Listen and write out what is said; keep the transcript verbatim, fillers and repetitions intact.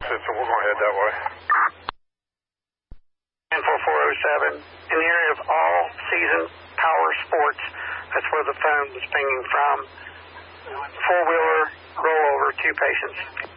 So we're going to head that way. four four oh seven, in the area of all season power sports, that's where the phone was pinging from. Four-wheeler rollover, two patients.